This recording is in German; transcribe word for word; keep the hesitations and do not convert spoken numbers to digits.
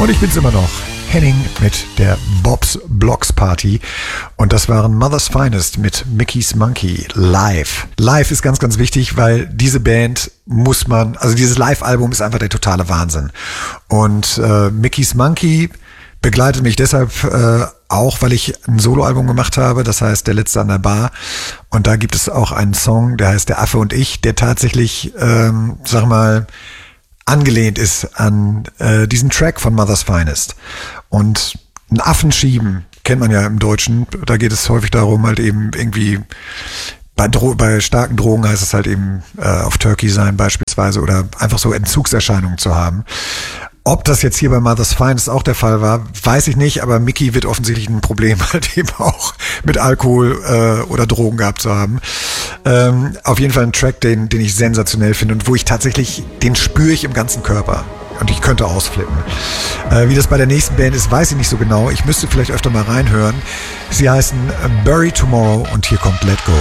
Und ich bin's immer noch, Henning mit der Bob's Blocks Party. Und das waren Mother's Finest mit Mickey's Monkey live. Live ist ganz, ganz wichtig, weil diese Band muss man, also dieses Live-Album ist einfach der totale Wahnsinn. Und äh, Mickey's Monkey begleitet mich deshalb äh, auch, weil ich ein Soloalbum gemacht habe, das heißt Der Letzte an der Bar. Und da gibt es auch einen Song, der heißt Der Affe und ich, der tatsächlich, ähm, sag mal, angelehnt ist an äh, diesen Track von Mother's Finest. Und einen Affen schieben kennt man ja im Deutschen. Da geht es häufig darum, halt eben irgendwie bei, Dro- bei starken Drogen heißt es halt eben äh, auf Turkey sein beispielsweise oder einfach so Entzugserscheinungen zu haben. Ob das jetzt hier bei Mother's Finest auch der Fall war, weiß ich nicht, aber Mickey wird offensichtlich ein Problem halt eben auch mit Alkohol äh, oder Drogen gehabt zu haben. Ähm, auf jeden Fall ein Track, den, den ich sensationell finde und wo ich tatsächlich, den spüre ich im ganzen Körper. Und ich könnte ausflippen. Äh, wie das bei der nächsten Band ist, weiß ich nicht so genau. Ich müsste vielleicht öfter mal reinhören. Sie heißen Bury Tomorrow und hier kommt Let Go.